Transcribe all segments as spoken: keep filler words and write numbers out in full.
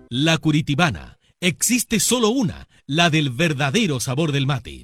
La Curitibana. Existe solo una, la del verdadero sabor del mate.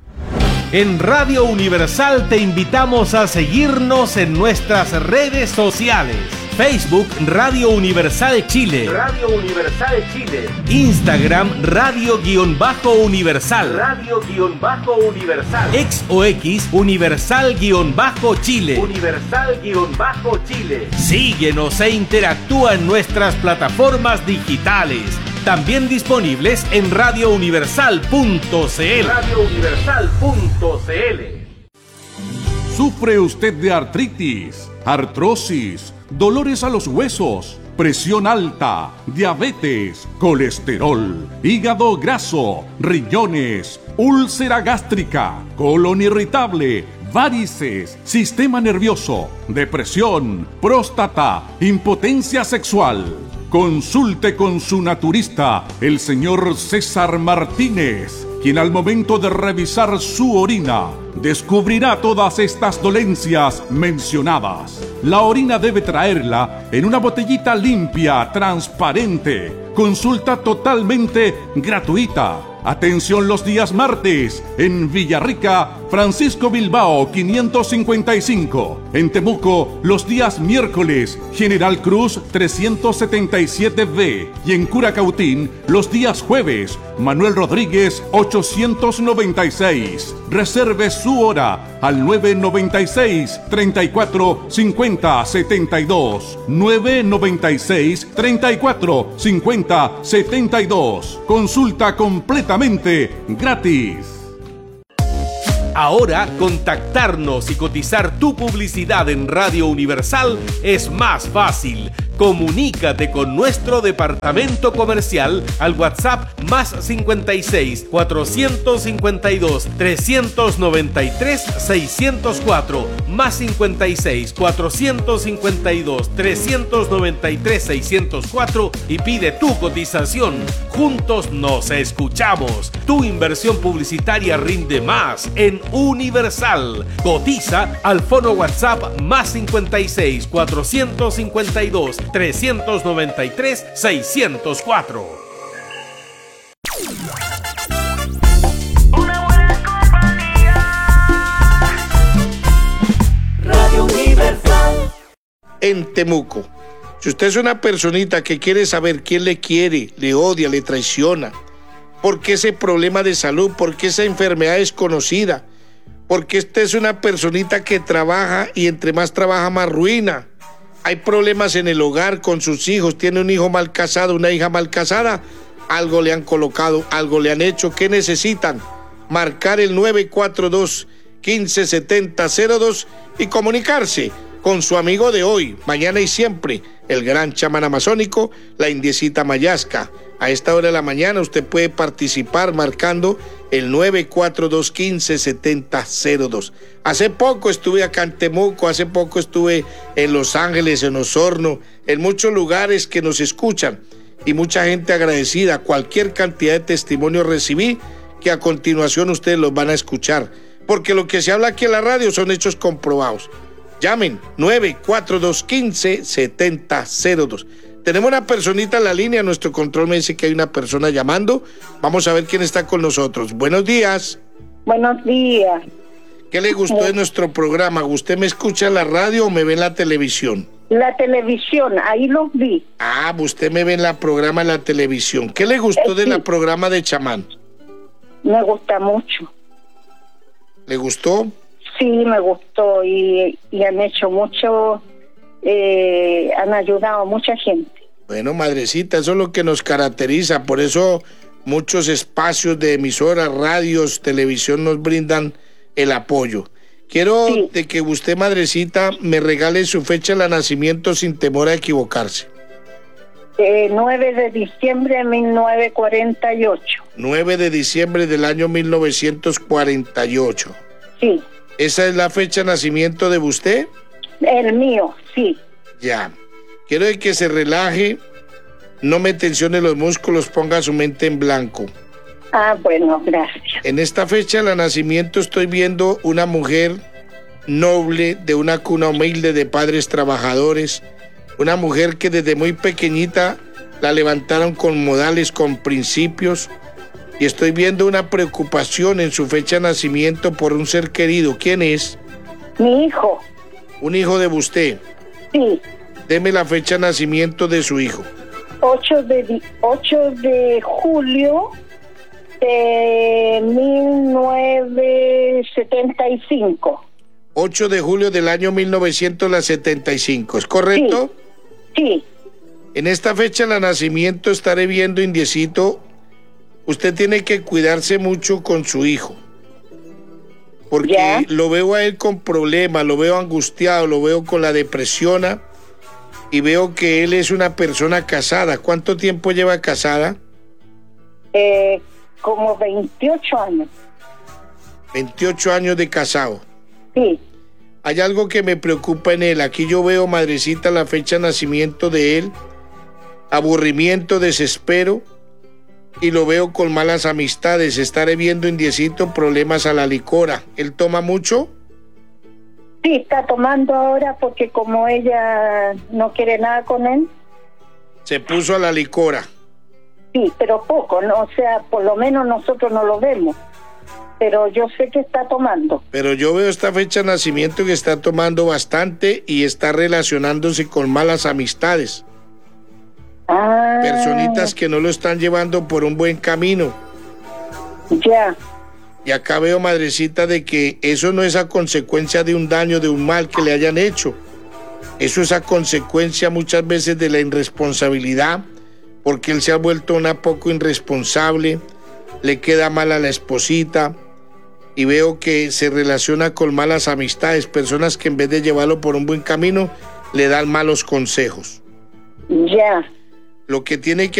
En Radio Universal te invitamos a seguirnos en nuestras redes sociales. Facebook Radio Universal Chile. Radio Universal Chile. Instagram Radio-Universal. Radio-Universal. Ex o X Universal-Chile. Universal-Chile. Síguenos e interactúa en nuestras plataformas digitales. También disponibles en radio universal punto c l. radio universal punto c l. ¿Sufre usted de artritis, artrosis, dolores a los huesos, presión alta, diabetes, colesterol, hígado graso, riñones, úlcera gástrica, colon irritable, varices, sistema nervioso, depresión, próstata, impotencia sexual? Consulte con su naturista, el señor César Martínez, quien al momento de revisar su orina descubrirá todas estas dolencias mencionadas. La orina debe traerla en una botellita limpia, transparente. Consulta totalmente gratuita. Atención los días martes en Villarrica, Francisco Bilbao quinientos cincuenta y cinco. En Temuco los días miércoles, General Cruz trescientos setenta y siete B. Y en Curacautín los días jueves, Manuel Rodríguez ochocientos noventa y seis. Reserve su hora al nueve noventa y seis, treinta y cuatro, cincuenta, setenta y dos. nueve noventa y seis, treinta y cuatro, cincuenta, setenta y dos. Consulta completamente gratis. Ahora, contactarnos y cotizar tu publicidad en Radio Universal es más fácil. Comunícate con nuestro departamento comercial al WhatsApp más cincuenta y seis, cuatrocientos cincuenta y dos, trescientos noventa y tres, seiscientos cuatro, más cincuenta y seis, cuatrocientos cincuenta y dos, trescientos noventa y tres, seiscientos cuatro y pide tu cotización. Juntos nos escuchamos. Tu inversión publicitaria rinde más en Universal. Cotiza al fono WhatsApp más cincuenta y seis, cuatrocientos cincuenta y dos, trescientos noventa y tres, seiscientos cuatro. Una buena compañía. Radio Universal. En Temuco, si usted es una personita que quiere saber quién le quiere, le odia, le traiciona, por qué ese problema de salud, por qué esa enfermedad desconocida, porque usted es una personita que trabaja y entre más trabaja más ruina. Hay problemas en el hogar con sus hijos, tiene un hijo mal casado, una hija mal casada, algo le han colocado, algo le han hecho. ¿Qué necesitan? Marcar el nueve cuatro dos, quince setenta cero dos y comunicarse con su amigo de hoy, mañana y siempre, el gran chamán amazónico, la indiecita Mayasca. A esta hora de la mañana usted puede participar marcando el nueve cuatro dos, quince setenta cero dos. Hace poco estuve acá en Temuco, hace poco estuve en Los Ángeles, en Osorno, en muchos lugares que nos escuchan y mucha gente agradecida. Cualquier cantidad de testimonios recibí que a continuación ustedes los van a escuchar, porque lo que se habla aquí en la radio son hechos comprobados. Llamen nueve cuatro dos, quince setenta cero dos. Tenemos una personita en la línea, nuestro control me dice que hay una persona llamando. Vamos a ver quién está con nosotros. Buenos días. Buenos días. ¿Qué le gustó de nuestro programa? ¿Usted me escucha en la radio o me ve en la televisión? La televisión, ahí los vi. Ah, usted me ve en la programa en la televisión. ¿Qué le gustó eh, de sí. la programa de chamán? Me gusta mucho. ¿Le gustó? Sí, me gustó y, y han hecho mucho, eh, han ayudado a mucha gente. Bueno, madrecita, eso es lo que nos caracteriza, por eso muchos espacios de emisoras, radios, televisión nos brindan el apoyo. Quiero sí. de que usted, madrecita, me regale su fecha de nacimiento sin temor a equivocarse. Eh, nueve de diciembre de mil novecientos cuarenta y ocho. nueve de diciembre del año mil novecientos cuarenta y ocho. Sí. ¿Esa es la fecha de nacimiento de usted? El mío, sí. Ya. Quiero que se relaje, no me tensione los músculos, ponga su mente en blanco. Ah, bueno, gracias. En esta fecha de nacimiento estoy viendo una mujer noble, de una cuna humilde, de padres trabajadores, una mujer que desde muy pequeñita la levantaron con modales, con principios, y estoy viendo una preocupación en su fecha de nacimiento por un ser querido. ¿Quién es? Mi hijo. Un hijo de usted. Sí. Deme la fecha de nacimiento de su hijo. ocho de, ocho de julio de mil novecientos setenta y cinco. ocho de julio del año mil novecientos setenta y cinco, ¿es correcto? Sí. Sí. En esta fecha de nacimiento estaré viendo, indiecito, usted tiene que cuidarse mucho con su hijo. Porque ¿Ya? Lo veo a él con problemas, lo veo angustiado, lo veo con la depresión y veo que él es una persona casada. ¿Cuánto tiempo lleva casada? Eh, como veintiocho años. veintiocho años de casado. Sí. Hay algo que me preocupa en él. Aquí yo veo, madrecita, la fecha de nacimiento de él. Aburrimiento, desespero. Y lo veo con malas amistades. Estaré viendo, indiecito, problemas a la licora. ¿Él toma mucho? Sí, está tomando ahora porque como ella no quiere nada con él. Se puso a la licora. Sí, pero poco, ¿no? O sea, por lo menos nosotros no lo vemos. Pero yo sé que está tomando. Pero yo veo esta fecha de nacimiento que está tomando bastante y está relacionándose con malas amistades. Ah. Personitas que no lo están llevando por un buen camino. Ya. Y acá veo, madrecita, de que eso no es a consecuencia de un daño, de un mal que le hayan hecho. Eso es a consecuencia muchas veces de la irresponsabilidad, porque él se ha vuelto una poco irresponsable, le queda mal a la esposita, y veo que se relaciona con malas amistades, personas que en vez de llevarlo por un buen camino, le dan malos consejos. Ya. Lo que tiene que